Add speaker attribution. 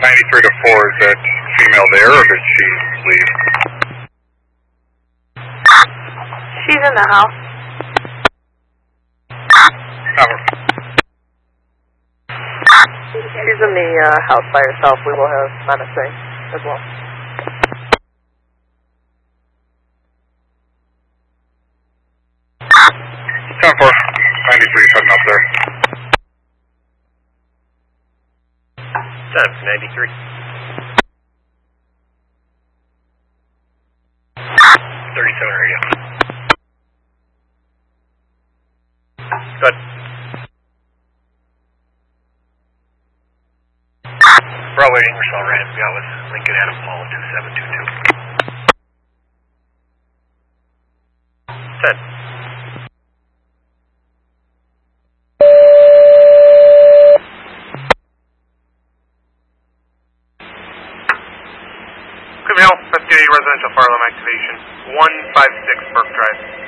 Speaker 1: 93 to 4, is that female there or did she leave?
Speaker 2: She's in the house.
Speaker 1: Over.
Speaker 3: She's in the house by herself. We will have menacing as well.
Speaker 1: 10-4, 93 heading up there.
Speaker 4: 93. 37 radio. Good. Broadway Ingersoll ran me out with Lincoln Adam Paul 2722. 10.
Speaker 5: Camille, 58 residential fire alarm activation, 156 Burke Drive.